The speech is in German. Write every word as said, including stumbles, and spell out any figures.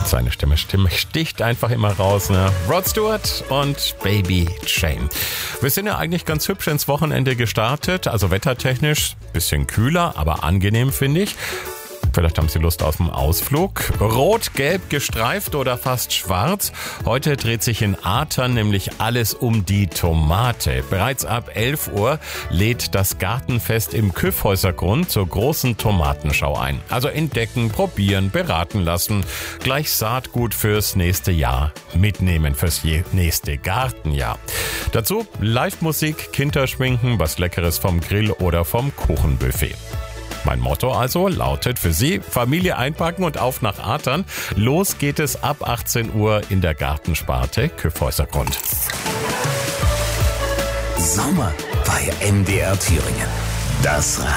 Seine Stimme, Stimme sticht einfach immer raus, ne? Rod Stewart und Baby Jane. Wir sind ja eigentlich ganz hübsch ins Wochenende gestartet, also wettertechnisch bisschen kühler, aber angenehm, finde ich. Vielleicht haben Sie Lust auf einen Ausflug. Rot, gelb gestreift oder fast schwarz. Heute dreht sich in Atern nämlich alles um die Tomate. Bereits ab elf Uhr lädt das Gartenfest im Kyffhäusergrund zur großen Tomatenschau ein. Also entdecken, probieren, beraten lassen. Gleich Saatgut fürs nächste Jahr mitnehmen, fürs nächste Gartenjahr. Dazu Live-Musik, Kinderschminken, was Leckeres vom Grill oder vom Kuchenbuffet. Mein Motto also lautet für Sie: Familie einpacken und auf nach Atern. Los geht es ab achtzehn Uhr in der Gartensparte Kyffhäusergrund. Sommer bei M D R Thüringen. Das